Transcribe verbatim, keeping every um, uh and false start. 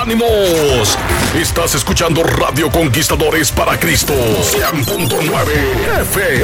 ánimos. Estás escuchando Radio Conquistadores para Cristo. cien punto nueve F